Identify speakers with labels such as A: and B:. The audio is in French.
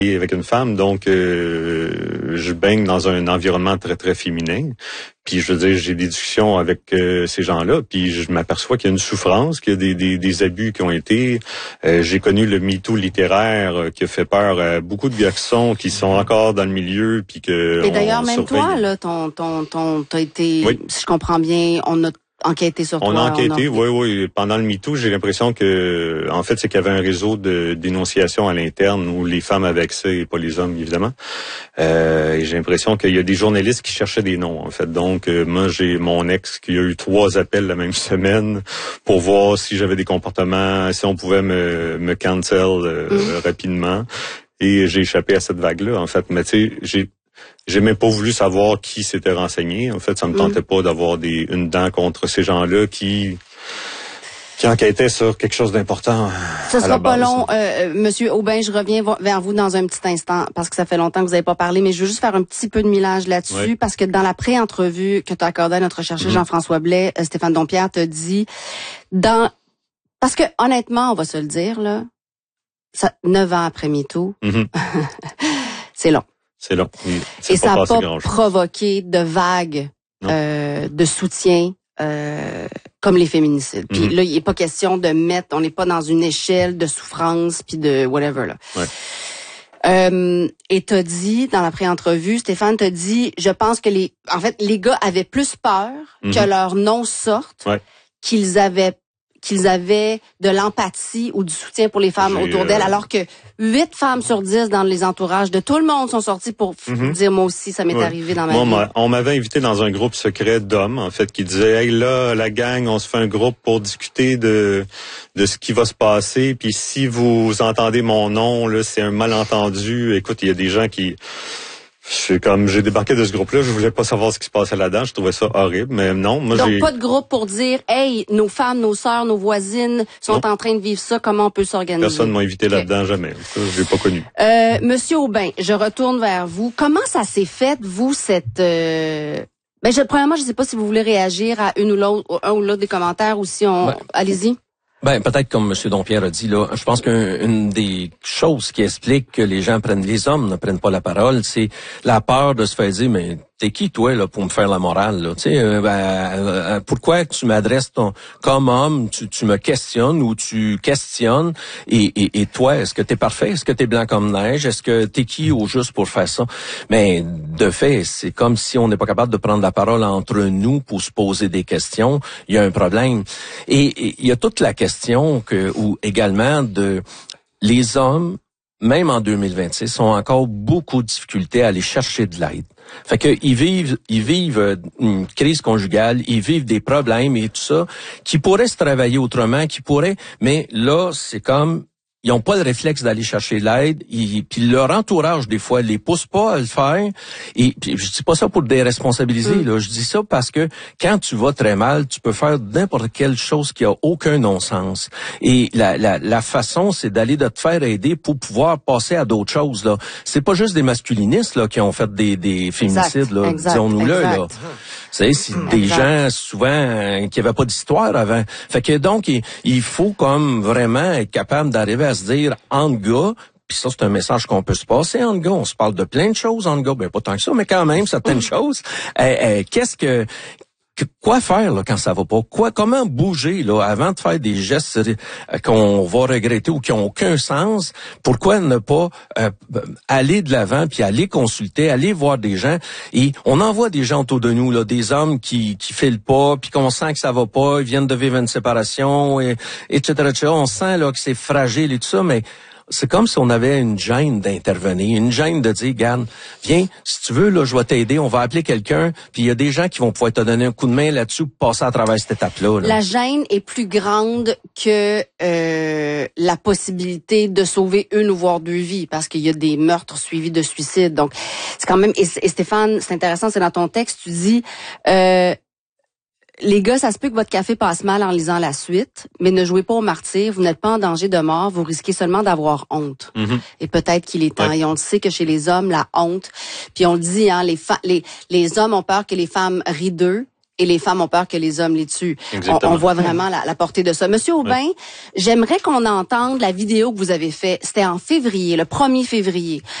A: avec une femme, donc je baigne dans un environnement très, très féminin. Puis je veux dire, j'ai des discussions avec ces gens-là, puis je m'aperçois qu'il y a une souffrance, qu'il y a des abus qui ont été. J'ai connu le MeToo littéraire qui a fait peur à beaucoup de garçons qui sont encore dans le milieu, puis que.
B: Et d'ailleurs, même toi, là, t'as été,
A: oui.
B: Si je comprends bien, on a enquêté sur toi.
A: On a enquêté, oui. Pendant le MeToo, j'ai l'impression que, en fait, c'est qu'il y avait un réseau de dénonciation à l'interne où les femmes avaient accès et pas les hommes, évidemment. Et j'ai l'impression qu'il y a des journalistes qui cherchaient des noms, en fait. Donc, moi, j'ai mon ex qui a eu 3 appels la même semaine pour voir si j'avais des comportements, si on pouvait me cancel rapidement. Et j'ai échappé à cette vague-là, en fait. Mais tu sais, j'ai même pas voulu savoir qui s'était renseigné. En fait, ça me tentait pas d'avoir une dent contre ces gens-là qui enquêtaient sur quelque chose d'important.
B: Ça sera pas long. Monsieur Aubin, je reviens vers vous dans un petit instant parce que ça fait longtemps que vous n'avez pas parlé, mais je veux juste faire un petit peu de millage là-dessus parce que dans la pré-entrevue que tu as accordée à notre chercheur Jean-François Blais, Stéphane Dompierre t'a dit parce que honnêtement, on va se le dire là, 9 ans après MeToo, c'est long.
A: C'est long.
B: Et ça n'a pas provoqué de vagues de soutien comme les féminicides. Puis là, il n'est pas question de mettre, on n'est pas dans une échelle de souffrance puis de whatever là. Et t'as dit dans la pré-entrevue, Stéphane t'a dit, je pense que les gars avaient plus peur que leur nom sorte qu'ils avaient de l'empathie ou du soutien pour les femmes autour d'elles, alors que 8 femmes sur 10 dans les entourages de tout le monde sont sortis pour dire moi aussi ça m'est arrivé dans ma vie.
A: On m'avait invité dans un groupe secret d'hommes en fait qui disait hey là la gang on se fait un groupe pour discuter de ce qui va se passer puis si vous entendez mon nom là c'est un malentendu. Écoute il y a des gens qui j'ai débarqué de ce groupe-là, je voulais pas savoir ce qui se passait là-dedans, je trouvais ça horrible, mais non, moi
B: donc pas de groupe pour dire, hey, nos femmes, nos sœurs, nos voisines sont en train de vivre ça, comment on peut s'organiser?
A: Personne m'a invité là-dedans, jamais. Ça, je l'ai pas connu.
B: Monsieur Aubin, je retourne vers vous. Comment ça s'est fait, vous, premièrement, je sais pas si vous voulez réagir à un ou l'autre des commentaires ou si allez-y.
C: Peut-être comme M. Dompierre a dit, là, je pense qu'une des choses qui explique que les hommes ne prennent pas la parole, c'est la peur de se faire dire, mais t'es qui, toi, là, pour me faire la morale, là? Tu sais, pourquoi tu m'adresses comme homme, tu me questionnes ou tu questionnes, et toi, est-ce que t'es parfait? Est-ce que t'es blanc comme neige? Est-ce que t'es qui au juste pour faire ça? Mais, de fait, c'est comme si on n'est pas capable de prendre la parole entre nous pour se poser des questions. Il y a un problème. Et il y a toute la question ou également les hommes, même en 2026, ont encore beaucoup de difficultés à aller chercher de l'aide. Fait que ils vivent une crise conjugale, ils vivent des problèmes et tout ça qui pourraient se travailler autrement, mais là c'est comme ils n'ont pas le réflexe d'aller chercher l'aide, puis leur entourage des fois les pousse pas à le faire. Et puis, je dis pas ça pour déresponsabiliser, là, je dis ça parce que quand tu vas très mal, tu peux faire n'importe quelle chose qui a aucun non-sens. Et la façon, c'est d'aller de te faire aider pour pouvoir passer à d'autres choses là. C'est pas juste des masculinistes là qui ont fait des féminicides là, disons-nous là. C'est des gens souvent qui avaient pas d'histoire avant. Fait que donc il faut comme vraiment être capable d'arriver à se dire entre gars, puis ça c'est un message qu'on peut se passer entre gars, on se parle de plein de choses entre gars, pas tant que ça, mais quand même certaines choses. Quoi faire là quand ça va pas? Comment bouger là avant de faire des gestes qu'on va regretter ou qui ont aucun sens? Pourquoi ne pas aller de l'avant puis aller consulter, aller voir des gens? Et on en voit des gens autour de nous là, des hommes qui filent pas puis qu'on sent que ça va pas, ils viennent de vivre une séparation etc. On sent là que c'est fragile et tout ça, mais c'est comme si on avait une gêne d'intervenir, une gêne de dire, regarde, viens, si tu veux, là, je vais t'aider, on va appeler quelqu'un, puis il y a des gens qui vont pouvoir te donner un coup de main là-dessus pour passer à travers cette étape-là. Là.
B: La gêne est plus grande que la possibilité de sauver une ou voire 2 vies, parce qu'il y a des meurtres suivis de suicides. Donc, c'est quand même... Et Stéphane, c'est intéressant, c'est dans ton texte, tu dis... les gars, ça se peut que votre café passe mal en lisant la suite, mais ne jouez pas au martyr, vous n'êtes pas en danger de mort, vous risquez seulement d'avoir honte. Et peut-être qu'il est temps. Et on le sait que chez les hommes, la honte, puis on le dit, hein, les hommes ont peur que les femmes rient d'eux, et les femmes ont peur que les hommes les tuent. On voit vraiment la portée de ça. Monsieur Aubin, j'aimerais qu'on entende la vidéo que vous avez faite. C'était en février, le 1er février.